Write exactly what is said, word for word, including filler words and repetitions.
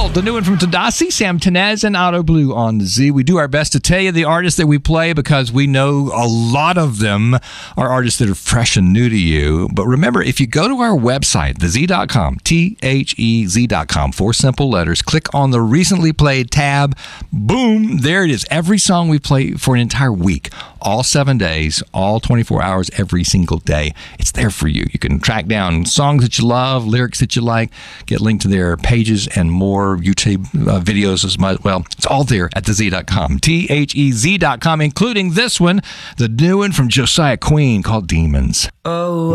World, the new one from Tedasi, Sam Tenez, and Auto Blue on the Z. We do our best to tell you the artists that we play because we know a lot of them are artists that are fresh and new to you. But remember, if you go to our website, the z dot com, T H E Z dot com, four simple letters, click on the recently played tab, boom, there it is. Every song we play for an entire week, all seven days, all twenty-four hours, every single day. It's there for you. You can track down songs that you love, lyrics that you like, get linked to their pages and more YouTube uh, videos as well. It's all there at the z dot com, T H E Z dot com, including this one, the new one from Josiah Queen called Demons. Oh.